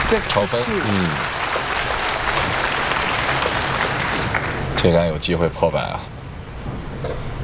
抽分，这杆有机会破百啊。